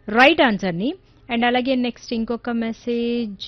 Right ఆన్సర్ని. And అలాగే next ఇంకొక మెసేజ్,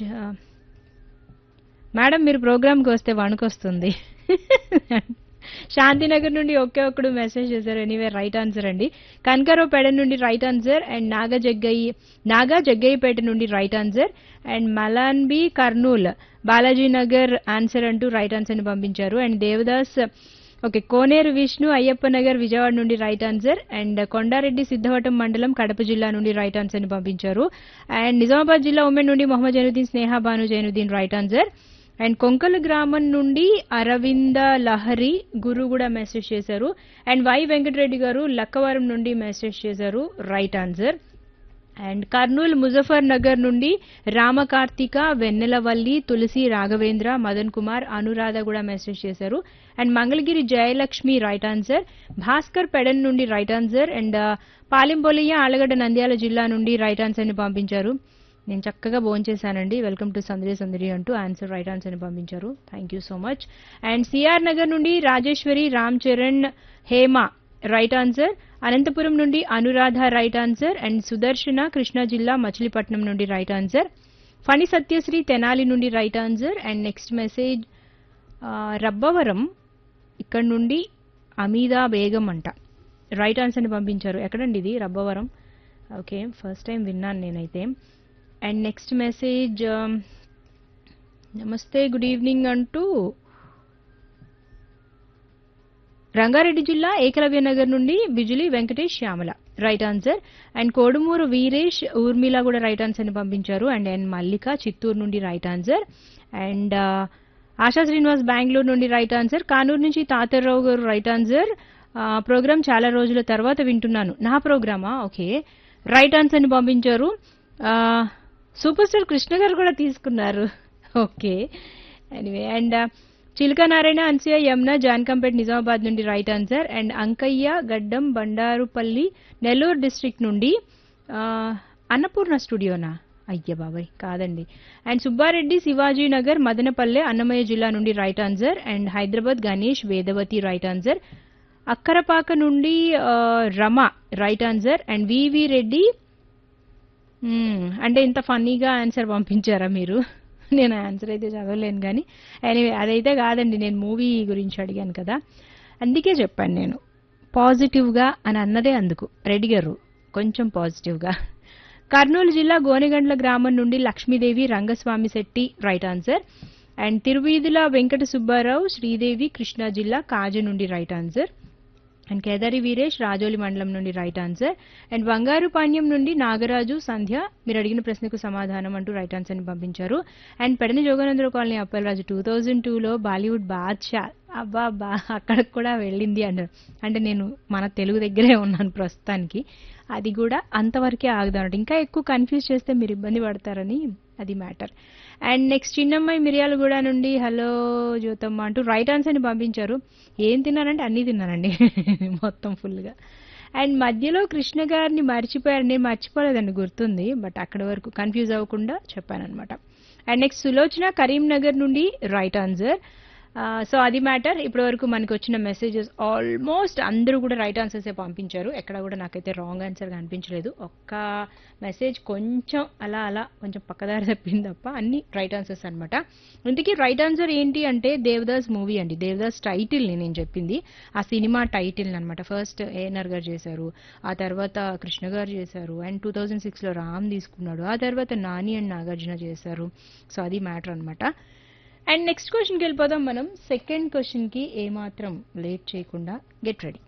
మేడం మీరు ప్రోగ్రామ్కి వస్తే వణుకొస్తుంది. శాంతినగర్ నుండి ఒకే ఒక్కడు మెసేజ్ చేశారు. ఎనీవే రైట్ ఆన్సర్ అండి. కనకారావుపేట నుండి right answer. And Naga Jaggayyapeta నుండి right answer. And Malanbi Kurnool Balaji Nagar answer అంటూ రైట్ ఆన్సర్ ని పంపించారు. అండ్ దేవదాస్ ఓకే కోనేరు విష్ణు అయ్యప్ప నగర్ విజయవాడ నుండి right answer. And Kondareddy Siddhavatam మండలం కడప జిల్లా నుండి రైట్ ఆన్సర్ ని పంపించారు. అండ్ నిజామాబాద్ జిల్లా ఉమెన్ నుండి మొహమ్మద్ జైనుద్దీన్ స్నేహ Banu Zainuddin right answer. And Konkala గ్రామం నుండి అరవింద లహరి గురు కూడా మెసేజ్ చేశారు. అండ్ వై వెంకటరెడ్డి గారు లక్కవరం నుండి మెసేజ్ చేశారు right answer. And Kurnool Muzaffar Nagar నుండి రామకార్తిక వెన్నెలవల్లి తులసి రాఘవేంద్ర మదన్ కుమార్ అనురాధ కూడా మెసేజ్ చేశారు. And Mangalagiri Jayalakshmi right answer. Bhaskar Pedana నుండి right answer. And పాలెంపొలియ Allagadda Nandyal జిల్లా నుండి రైట్ ఆన్సర్ ని పంపించారు. నేను చక్కగా భోంచేశానండి, వెల్కమ్ టు సందడి సందడి అంటూ ఆన్సర్ రైట్ ఆన్సర్ ని పంపించారు. Thank you so much. And CR Nagar నుండి రాజేశ్వరి రామ్ చరణ్ హేమ రైట్ ఆన్సర్. అనంతపురం నుండి అనురాధ రైట్ ఆన్సర్. అండ్ సుదర్శన కృష్ణా జిల్లా మచిలీపట్నం నుండి రైట్ ఆన్సర్. ఫణి సత్యశ్రీ తెనాలి నుండి right answer. And next message Rabbavaram ఇక్కడ నుండి అమీదా బేగం అంట రైట్ ఆన్సర్ ని పంపించారు. ఎక్కడండి ఇది రబ్బవరం? ఓకే ఫస్ట్ టైం విన్నాను నేనైతే. అండ్ నెక్స్ట్ మెసేజ్ నమస్తే గుడ్ ఈవినింగ్ అంటూ రంగారెడ్డి జిల్లా ఏకలవ్య నగర్ నుండి Bijuli Venkatesh Shyamala right answer. And Kodumur Veeresh Urmila కూడా రైట్ ఆన్సర్ ని పంపించారు. అండ్ ఎన్ మల్లిక చిత్తూరు నుండి right answer. And ASHA Srinivas Bengaluru నుండి రైట్ ఆన్సర్. కానూరు నుంచి తాతారావు గారు రైట్ ఆన్సర్. ప్రోగ్రామ్ చాలా రోజుల తర్వాత వింటున్నాను. నా ప్రోగ్రామా? ఓకే రైట్ ఆన్సర్ ని పంపించారు. సూపర్ స్టార్ కృష్ణ గారు కూడా తీసుకున్నారు. Okay anyway. అండ్ చిలుక నారాయణ అన్సూయ యమున జాన్కంపేట్ నిజామాబాద్ నుండి రైట్ ఆన్సర్. అండ్ అంకయ్య గడ్డం బండారుపల్లి నెల్లూరు డిస్ట్రిక్ట్ నుండి అన్నపూర్ణ స్టూడియోనా? అయ్య బాబాయ్ కాదండి. అండ్ సుబ్బారెడ్డి శివాజీ నగర్ మదనపల్లె అన్నమయ్య జిల్లా నుండి right answer. And Hyderabad Ganesh Vedavathi right answer. Akkarapaka నుండి రమ రైట్ ఆన్సర్. అండ్ వివి రెడ్డి అంటే ఇంత ఫన్నీగా ఆన్సర్ పంపించారా మీరు? నేను ఆన్సర్ అయితే చదవలేను కానీ ఎనీవే అదైతే కాదండి, నేను మూవీ గురించి అడిగాను కదా అందుకే చెప్పాను నేను పాజిటివ్గా అని అన్నదే. అందుకు రెడ్డి గారు కొంచెం పాజిటివ్గా. కర్నూలు జిల్లా గోనెగండ్ల గ్రామం నుండి Lakshmidevi Rangaswamy Shetty right answer. And Tiruveedhula Venkata Subbarao Sridevi Krishna జిల్లా కాజ నుండి right answer. And Kedari Veeresh Rajoli మండలం నుండి రైట్ ఆన్సర్. అండ్ బంగారు పాణ్యం నుండి నాగరాజు సంధ్య మీరు అడిగిన ప్రశ్నకు సమాధానం అంటూ రైట్ ఆన్సర్ ని పంపించారు. అండ్ పెడని జోగానందరావు కాలనీ అప్పలరాజు 2002లో బాలీవుడ్ బాద్షా అబ్బా అక్కడికి కూడా వెళ్ళింది అన్నారు. అంటే నేను మన తెలుగు దగ్గరే ఉన్నాను ప్రస్తుతానికి, అది కూడా అంతవరకే ఆగుదాం. ఇంకా ఎక్కువ కన్ఫ్యూజ్ చేస్తే మీరు ఇబ్బంది పడతారని అది మ్యాటర్. అండ్ నెక్స్ట్ చిన్నమ్మాయి మిర్యాలగూడ నుండి హలో జ్యోతమ్మ అంటూ రైట్ ఆన్సర్ ని పంపించారు. ఏం తిన్నానంటే అన్నీ తిన్నానండి మొత్తం ఫుల్గా. అండ్ మధ్యలో కృష్ణ గారిని మర్చిపోయారు, నేను మర్చిపోలేదండి గుర్తుంది, బట్ అక్కడి వరకు కన్ఫ్యూజ్ అవ్వకుండా చెప్పానమాట. అండ్ నెక్స్ట్ సులోచన కరీంనగర్ నుండి రైట్ ఆన్సర్. సో అది మ్యాటర్. ఇప్పటి వరకు మనకు వచ్చిన మెసేజెస్ ఆల్మోస్ట్ అందరూ కూడా రైట్ ఆన్సర్సే పంపించారు. ఎక్కడ కూడా నాకైతే రాంగ్ ఆన్సర్ కనిపించలేదు. ఒక్క మెసేజ్ కొంచెం అలా కొంచెం పక్కదారి తప్పింది తప్ప అన్ని రైట్ ఆన్సర్స్ అనమాట. ఇంతకీ రైట్ ఆన్సర్ ఏంటి అంటే దేవదాస్ మూవీ అండి. దేవదాస్ టైటిల్ని నేను చెప్పింది, ఆ సినిమా టైటిల్ అనమాట. ఫస్ట్ ఏఎన్ఆర్ గారు చేశారు, ఆ తర్వాత కృష్ణ గారు చేశారు. అండ్ 2006లో రామ్ తీసుకున్నాడు, ఆ తర్వాత నాని అండ్ నాగార్జున చేశారు. సో అది మ్యాటర్ అనమాట. అండ్ నెక్స్ట్ క్వశ్చన్కి వెళ్ళిపోదాం మనం. సెకండ్ క్వశ్చన్కి ఏమాత్రం లేట్ చేయకుండా గెట్ రెడీ.